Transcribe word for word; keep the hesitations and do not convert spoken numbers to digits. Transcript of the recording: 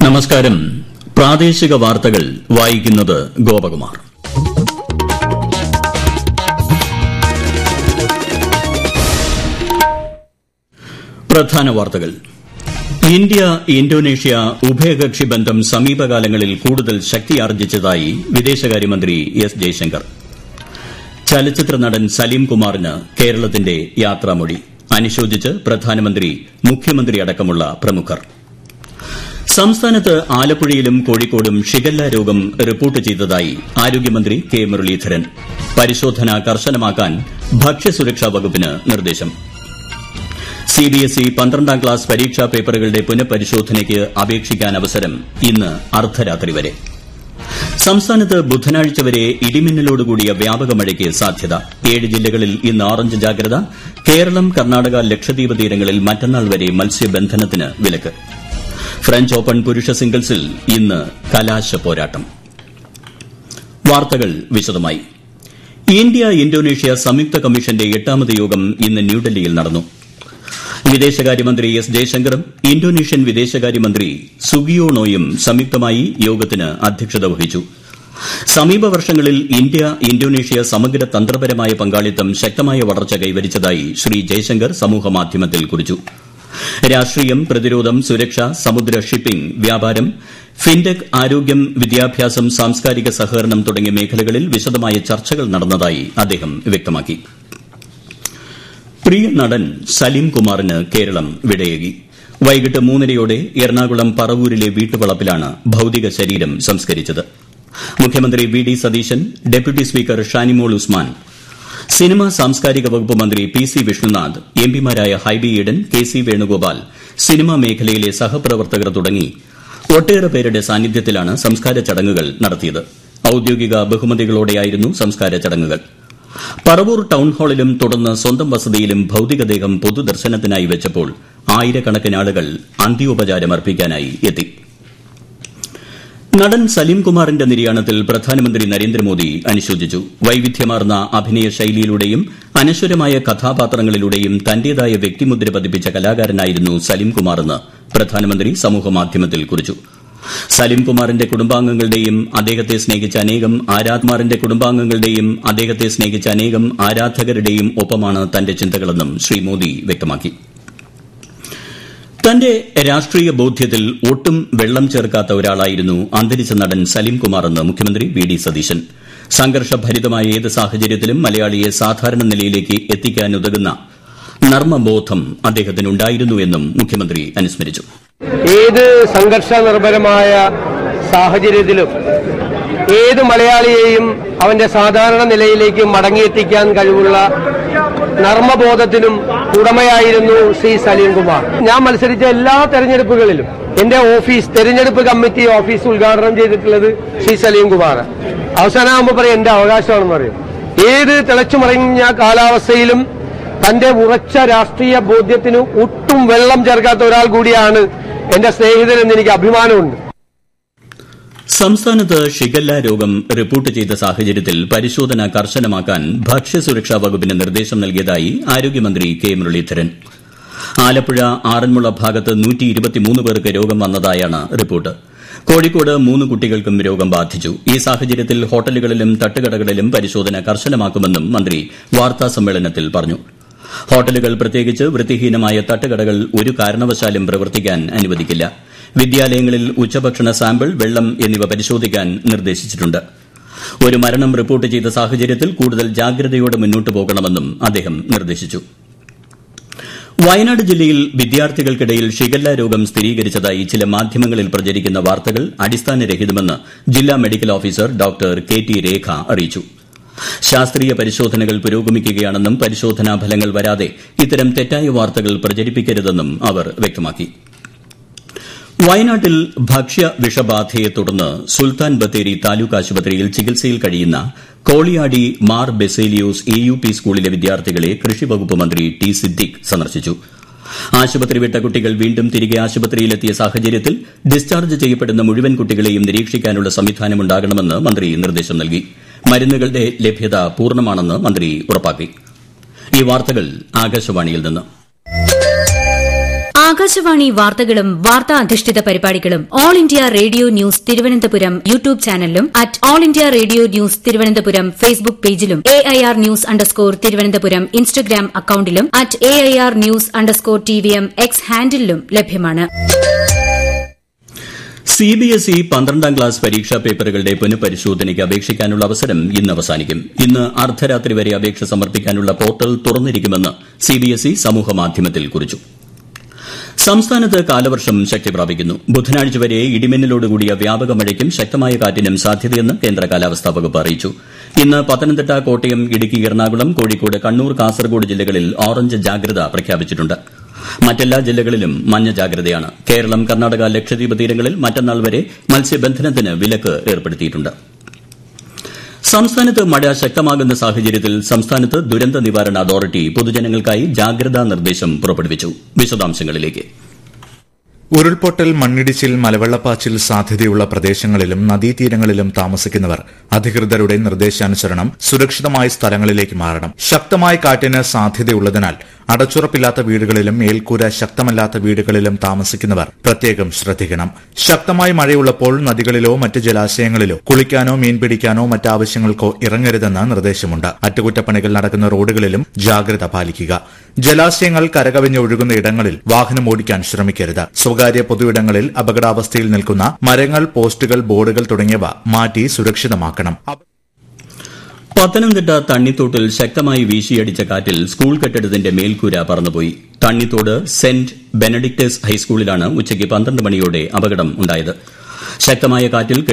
നമസ്കാരം. പ്രാദേശിക വാർത്തകൾ വായിക്കുന്നത് ഗോപകുമാർ. പ്രധാന വാർത്തകൾ. ഇന്ത്യ ഇന്തോനേഷ്യ ഉഭയകക്ഷി ബന്ധം സമീപകാലങ്ങളിൽ കൂടുതൽ ശക്തിയാർജിച്ചതായി വിദേശകാര്യമന്ത്രി എസ് ജയശങ്കർ. ചലച്ചിത്ര നടൻ സലീം കുമാറിന് കേരളത്തിന്റെ യാത്രാമൊഴി അനുശോചിച്ച് പ്രധാനമന്ത്രി, മുഖ്യമന്ത്രി അടക്കമുള്ള പ്രമുഖർ. സംസ്ഥാനത്ത് ആലപ്പുഴയിലും കോഴിക്കോടും ഷിഗല്ല രോഗം റിപ്പോർട്ട് ചെയ്തതായി ആരോഗ്യമന്ത്രി കെ മുരളീധരൻ. പരിശോധന കർശനമാക്കാൻ ഭക്ഷ്യസുരക്ഷാ വകുപ്പിന് നിർദ്ദേശം. സിബിഎസ്ഇ പന്ത്രണ്ടാം ക്ലാസ് പരീക്ഷാ പേപ്പറുകളുടെ പുനഃപരിശോധനയ്ക്ക് അപേക്ഷിക്കാൻ അവസരം ഇന്ന് അർദ്ധരാത്രി വരെ. സംസ്ഥാനത്ത് ബുധനാഴ്ച വരെ ഇടിമിന്നലോടുകൂടിയ വ്യാപക മഴയ്ക്ക് സാധ്യത. ഏഴ് ജില്ലകളിൽ ഇന്ന് ഓറഞ്ച് ജാഗ്രത. കേരളം, കർണാടക, ലക്ഷദ്വീപ് തീരങ്ങളിൽ മറ്റന്നാൾ വരെ മത്സ്യബന്ധനത്തിന് വിലക്ക്. ഫ്രഞ്ച് ഓപ്പൺ പുരുഷ സിംഗിൾസിൽ ഇന്ന് കലാശ പോരാട്ടം. വാർത്തകൾ വിശദമായി. ഇന്ത്യ ഇന്തോനേഷ്യ സംയുക്ത കമ്മീഷന്റെ എട്ടാമത് യോഗം ഇന്ന് ന്യൂഡൽഹിയിൽ നടന്നു. വിദേശകാര്യമന്ത്രി എസ് ജയശങ്കറും ഇന്തോനേഷ്യൻ വിദേശകാര്യമന്ത്രി സുഗിയോണോയും സംയുക്തമായി യോഗത്തിന് അധ്യക്ഷത വഹിച്ചു. സമീപ വർഷങ്ങളിൽ ഇന്ത്യ ഇന്തോനേഷ്യ സമഗ്ര തന്ത്രപരമായ പങ്കാളിത്തം ശക്തമായ വളർച്ച കൈവരിച്ചതായി ശ്രീ ജയശങ്കർ സമൂഹമാധ്യമത്തിൽ കുറിച്ചു. രാഷ്ട്രീയം, പ്രതിരോധം, സുരക്ഷ, സമുദ്ര ഷിപ്പിംഗ്, വ്യാപാരം, ഫിൻടെക്, ആരോഗ്യം, വിദ്യാഭ്യാസം, സാംസ്കാരിക സഹകരണം തുടങ്ങിയ മേഖലകളിൽ വിശദമായ ചർച്ചകൾ നടന്നതായി അദ്ദേഹം വ്യക്തമാക്കി. പ്രിയ നടൻ സലീം കുമാറിന് കേരളം വിടയേകി. വൈകിട്ട് മൂന്നരയോടെ എറണാകുളം പറവൂരിലെ വീട്ടുവളപ്പിലാണ് ഭൌതിക ശരീരം സംസ്കരിച്ചത്. മുഖ്യമന്ത്രി V D Satheesan, deputy speaker Shanimol Usman, cinema സാംസ്കാരിക വകുപ്പ് മന്ത്രി P C Vishnunath, എംപിമാരായ Hibi Eden, K C Venugopal, cinema മേഖലയിലെ സഹപ്രവർത്തകർ തുടങ്ങി ഒട്ടേറെ പേരുടെ സാന്നിധ്യത്തിലാണ് സംസ്കാര ചടങ്ങുകൾ നടത്തിയത്. ഔദ്യോഗിക ബഹുമതികളോടെയായിരുന്നു സംസ്കാര ചടങ്ങുകൾ. പറവൂർ ടൌൺഹാളിലും തുടർന്ന് സ്വന്തം വസതിയിലും ഭൌതികദേഹം പൊതുദർശനത്തിനായി വെച്ചപ്പോൾ ആയിരക്കണക്കിന് ആളുകൾ അന്ത്യോപചാരം അർപ്പിക്കാനായി എത്തി. നടൻ സലീം കുമാറിന്റെ നിര്യാണത്തിൽ പ്രധാനമന്ത്രി നരേന്ദ്രമോദി അനുശോചിച്ചു. വൈവിധ്യമാർന്ന അഭിനയ ശൈലിയിലൂടെയും അനശ്വരമായ കഥാപാത്രങ്ങളിലൂടെയും തന്റേതായ വ്യക്തിമുദ്ര പതിപ്പിച്ച കലാകാരനായിരുന്നു സലീം കുമാറെന്ന് പ്രധാനമന്ത്രി സമൂഹമാധ്യമത്തിൽ കുറിച്ചു. സലീം കുമാറിന്റെ കുടുംബാംഗങ്ങളുടെയും അദ്ദേഹത്തെ സ്നേഹിച്ച അനേകം ആരാധകരുടെ കുടുംബാംഗങ്ങളുടെയും അദ്ദേഹത്തെ സ്നേഹിച്ച അനേകം ആരാധകരുടെയും ഒപ്പമാണ് തന്റെ ചിന്തകളെന്നും ശ്രീ മോദി വ്യക്തമാക്കി. തന്റെ രാഷ്ട്രീയ ബോധ്യത്തിൽ ഒട്ടും വെള്ളം ചേർക്കാത്ത ഒരാളായിരുന്നു അന്തരിച്ച നടൻ സലീം കുമാറെന്ന് മുഖ്യമന്ത്രി വി ഡി സതീശൻ. സംഘർഷഭരിതമായ ഏത് സാഹചര്യത്തിലും മലയാളിയെ സാധാരണ നിലയിലേക്ക് എത്തിക്കാനുതകുന്ന നർമ്മബോധം അദ്ദേഹത്തിനുണ്ടായിരുന്നു എന്നും മുഖ്യമന്ത്രി അനുസ്മരിച്ചു. ഏത് സംഘർഷ നിർഭരമായ സാഹചര്യത്തിലും ഏത് മലയാളിയെയും അവന്റെ സാധാരണ നിലയിലേക്ക് മടങ്ങിയെത്തിക്കാൻ കഴിവുള്ള നർമ്മബോധത്തിനും ഉടമയായിരുന്നു ശ്രീ സലീം കുമാർ. ഞാൻ മത്സരിച്ച എല്ലാ തെരഞ്ഞെടുപ്പുകളിലും എന്റെ ഓഫീസ് തെരഞ്ഞെടുപ്പ് കമ്മിറ്റി ഓഫീസ് ഉദ്ഘാടനം ചെയ്തിട്ടുള്ളത് ശ്രീ സലീം കുമാർ. അവസാനമാകുമ്പോൾ പറയും എന്റെ അവകാശമാണെന്ന് പറയും. ഏത് തിളച്ചുമറിഞ്ഞ കാലാവസ്ഥയിലും തന്റെ ഉറച്ച രാഷ്ട്രീയ ബോധ്യത്തിന് ഒട്ടും വെള്ളം ചേർക്കാത്ത ഒരാൾ കൂടിയാണ് എന്റെ സ്നേഹിതനെന്ന് എനിക്ക് അഭിമാനമുണ്ട്. സംസ്ഥാനത്ത് ഷിഗല്ല രോഗം റിപ്പോർട്ട് ചെയ്ത സാഹചര്യത്തിൽ പരിശോധന കർശനമാക്കാൻ ഭക്ഷ്യസുരക്ഷാ വകുപ്പിന് നിർദ്ദേശം നൽകിയതായി ആരോഗ്യമന്ത്രി കെ മുരളീധരൻ. ആലപ്പുഴ, ആറന്മുള ഭാഗത്ത് നൂറ്റി ഇരുപത്തിമൂന്ന് പേർക്ക് രോഗം വന്നതായാണ് റിപ്പോർട്ട്. കോഴിക്കോട് മൂന്ന് കുട്ടികൾക്കും രോഗം ബാധിച്ചു. ഈ സാഹചര്യത്തിൽ ഹോട്ടലുകളിലും തട്ടുകടകളിലും പരിശോധന കർശനമാക്കുമെന്നും മന്ത്രി വാർത്താസമ്മേളനത്തിൽ പറഞ്ഞു. ഹോട്ടലുകൾ, പ്രത്യേകിച്ച് വൃത്തിഹീനമായ തട്ടുകടകൾ ഒരു കാരണവശാലും പ്രവർത്തിക്കാൻ അനുവദിക്കില്ല. വിദ്യാലയങ്ങളിൽ ഉച്ചഭക്ഷണ സാമ്പിൾ, വെള്ളം എന്നിവ പരിശോധിക്കാൻ നിർദ്ദേശിച്ചിട്ടുണ്ട്. ഒരു മരണം റിപ്പോർട്ട് ചെയ്ത സാഹചര്യത്തിൽ കൂടുതൽ ജാഗ്രതയോടെ മുന്നോട്ട് പോകണമെന്നും അദ്ദേഹം നിർദ്ദേശിച്ചു. വയനാട് ജില്ലയിൽ വിദ്യാർത്ഥികൾക്കിടയിൽ ഷിഗല്ല രോഗം സ്ഥിരീകരിച്ചതായി ചില മാധ്യമങ്ങളിൽ പ്രചരിക്കുന്ന വാർത്തകൾ അടിസ്ഥാനരഹിതമെന്ന് ജില്ലാ medical officer doctor K T രേഖ അറിയിച്ചു. ശാസ്ത്രീയ പരിശോധനകൾ പുരോഗമിക്കുകയാണെന്നും പരിശോധനാ ഫലങ്ങൾ വരാതെ ഇത്തരം തെറ്റായ വാർത്തകൾ പ്രചരിപ്പിക്കരുതെന്നും അവർ വ്യക്തമാക്കി. വയനാട്ടിൽ ഭക്ഷ്യ വിഷബാധയെ തുടർന്ന് സുൽത്താൻ ബത്തേരി താലൂക്ക് ആശുപത്രിയിൽ ചികിത്സയിൽ കഴിയുന്ന Koliyadi Mar Baselios A U P സ്കൂളിലെ വിദ്യാർത്ഥികളെ കൃഷിവകുപ്പ് മന്ത്രി ടി സിദ്ദിഖ് സന്ദർശിച്ചു. ആശുപത്രി വിട്ട കുട്ടികൾ വീണ്ടും തിരികെ ആശുപത്രിയിലെത്തിയ സാഹചര്യത്തിൽ ഡിസ്ചാർജ് ചെയ്യപ്പെടുന്ന മുഴുവൻ കുട്ടികളെയും നിരീക്ഷിക്കാനുള്ള സംവിധാനമുണ്ടാകണമെന്ന് മന്ത്രി നിർദ്ദേശം നൽകി. മരുന്നുകളുടെ ലഭ്യത പൂർണ്ണമാണെന്ന് മന്ത്രി ഉറപ്പാക്കി. ഈ വാർത്തകൾ ആകാശവാണിയിൽ നിന്ന്. ആകാശവാണി വാർത്തകളും വാർത്താ അധിഷ്ഠിത പരിപാടികളും all India radio news Thiruvananthapuram YouTube ചാനലിലും at all India radio news Thiruvananthapuram Facebook പേജിലും A I R news underscore Thiruvananthapuram Instagram അക്കൌണ്ടിലും at A I R news underscore T V M X ഹാൻഡിലും ലഭ്യമാണ്. സിബിഎസ്ഇ പന്ത്രണ്ടാം ക്ലാസ് പരീക്ഷാ പേപ്പറുകളുടെ പുനഃപരിശോധനയ്ക്ക് അപേക്ഷിക്കാനുള്ള അവസരം ഇന്ന് അവസാനിക്കും. ഇന്ന് അർദ്ധരാത്രി വരെ അപേക്ഷ സമർപ്പിക്കാനുള്ള പോർട്ടൽ തുറന്നിരിക്കുമെന്ന് സിബിഎസ്ഇ സമൂഹമാധ്യമത്തിൽ കുറിച്ചു. സംസ്ഥാനത്ത് കാലവർഷം ശക്തി പ്രാപിക്കുന്നു. ബുധനാഴ്ച വരെ ഇടിമിന്നലോടുകൂടിയ വ്യാപക മഴയ്ക്കും ശക്തമായ കാറ്റിനും സാധ്യതയെന്ന് കേന്ദ്ര കാലാവസ്ഥാ വകുപ്പ് അറിയിച്ചു. ഇന്ന് പത്തനംതിട്ട, കോട്ടയം, ഇടുക്കി, എറണാകുളം, കോഴിക്കോട്, കണ്ണൂർ, കാസർഗോഡ് ജില്ലകളിൽ ഓറഞ്ച് ജാഗ്രത പ്രഖ്യാപിച്ചിട്ടുണ്ട്. മറ്റെല്ലാ ജില്ലകളിലും മഞ്ഞ ജാഗ്രതയാണ്. കേരളം, കർണാടക, ലക്ഷദ്വീപ് തീരങ്ങളിൽ മറ്റന്നാൾ വരെ മത്സ്യബന്ധനത്തിന് വിലക്ക് ഏർപ്പെടുത്തിയിട്ടുണ്ട്. സംസ്ഥാനത്ത് മഴ ശക്തമാകുന്ന സാഹചര്യത്തിൽ സംസ്ഥാനത്ത് ദുരന്ത നിവാരണ അതോറിറ്റി പൊതുജനങ്ങൾക്കായി ജാഗ്രതാ നിർദ്ദേശം പുറപ്പെടുവിച്ചു. വിശദാംശങ്ങളിലേക്ക്. ഉരുൾപൊട്ടൽ, മണ്ണിടിച്ചിൽ, മലവെള്ളപ്പാച്ചിൽ സാധ്യതയുള്ള പ്രദേശങ്ങളിലും നദീതീരങ്ങളിലും താമസിക്കുന്നവർ അധികൃതരുടെ നിർദ്ദേശാനുസരണം സുരക്ഷിതമായ സ്ഥലങ്ങളിലേക്ക് മാറണം. ശക്തമായ കാറ്റിന് സാധ്യതയുള്ളതിനാൽ അടച്ചുറപ്പില്ലാത്ത വീടുകളിലും മേൽക്കൂര ശക്തമല്ലാത്ത വീടുകളിലും താമസിക്കുന്നവർ പ്രത്യേകം ശ്രദ്ധിക്കണം. ശക്തമായ മഴയുള്ളപ്പോൾ നദികളിലോ മറ്റ് ജലാശയങ്ങളിലോ കുളിക്കാനോ മീൻപിടിക്കാനോ മറ്റാവശ്യങ്ങൾക്കോ ഇറങ്ങരുതെന്ന് നിർദ്ദേശമുണ്ട്. അറ്റകുറ്റപ്പണികൾ നടക്കുന്ന റോഡുകളിലും ജാഗ്രത പാലിക്കുക. ജലാശയങ്ങൾ കരകവിഞ്ഞ് ഒഴുകുന്ന ഇടങ്ങളിൽ വാഹനം ഓടിക്കാൻ ശ്രമിക്കരുത്. സ്വകാര്യ പൊതുയിടങ്ങളിൽ അപകടാവസ്ഥയിൽ നിൽക്കുന്ന മരങ്ങൾ, പോസ്റ്റുകൾ, ബോർഡുകൾ തുടങ്ങിയവ മാറ്റി സുരക്ഷിതമാക്കണം. പത്തനംതിട്ട തണ്ണിത്തോട്ടിൽ ശക്തമായി വീശിയടിച്ച കാറ്റിൽ സ്കൂൾ കെട്ടിടത്തിന്റെ മേൽക്കൂര പറന്നുപോയി. തണ്ണിത്തോട് സെന്റ് ബെനഡിക്ടസ് ഹൈസ്കൂളിലാണ് ഉച്ചയ്ക്ക് പന്ത്രണ്ട് മണിയോടെ അപകടം ഉണ്ടായത്. ശക്തമായ കാറ്റിൽ